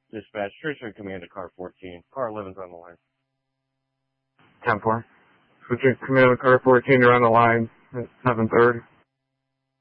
Dispatch, Treasury Command to car 14. Car 11's on the line. 10-4. Switching command to car 14, you're on the line at 7:30.